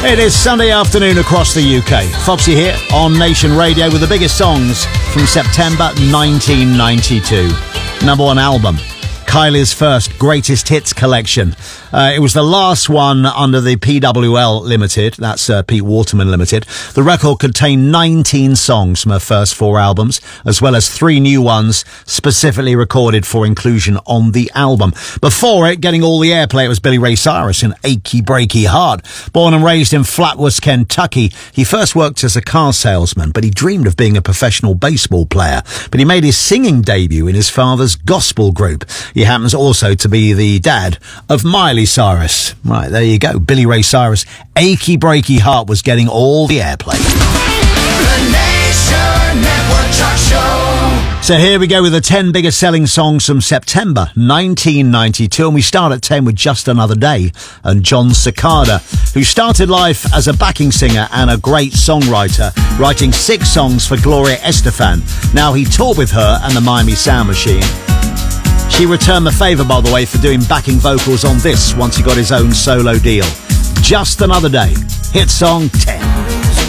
It is Sunday afternoon across the UK. Foxy here on Nation Radio with the biggest songs from September 1992. Number one album, Kylie's first greatest hits collection. It was the last one under the PWL Limited, that's Pete Waterman Limited. The record contained 19 songs from her first four albums, as well as 3 new ones specifically recorded for inclusion on the album. Before it, getting all the airplay, it was Billy Ray Cyrus in Achy Breaky Heart. Born and raised in Flatwoods, Kentucky, he first worked as a car salesman, but he dreamed of being a professional baseball player. But he made his singing debut in his father's gospel group. He happens also to be the dad of Miley Cyrus. Right, there you go. Billy Ray Cyrus. Achy Breaky Heart was getting all the airplay. The Nation Network Chart Show. So here we go with the 10 biggest selling songs from September 1992. And we start at 10 with Just Another Day and John Cicada, who started life as a backing singer and a great songwriter, writing 6 songs for Gloria Estefan. Now he toured with her and the Miami Sound Machine. She returned the favour, by the way, for doing backing vocals on this once he got his own solo deal. Just Another Day. Hit song 10.